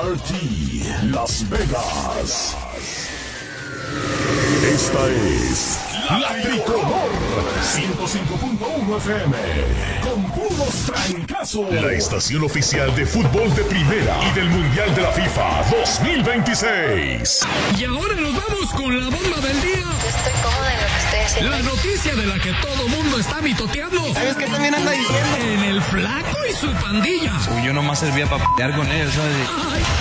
Party Las Vegas. Esta es la Tricolor 105.1 FM con puros trancazos. La estación oficial de fútbol de primera y del Mundial de la FIFA 2026. Y ahora nos vamos con la bomba del día. Yo estoy cómoda en lo que estoy haciendo. La noticia de la que todo mundo está mitoteando. ¿Sabes qué también anda diciendo? En el Flaco y su pandilla. Yo nomás servía para pelear con ellos, ¿sabes? Ay,